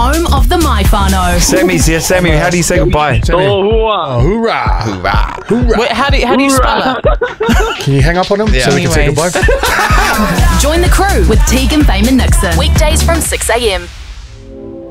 home of the My Whānau. Sammy's here. Sammy, how do you say goodbye? Oh, hoorah. Hoorah. Hoorah. Wait, how do you spell it? Can you hang up on him so we can say goodbye? Join the crew with Tegan, Fame and Nixon. Weekdays from 6 a.m.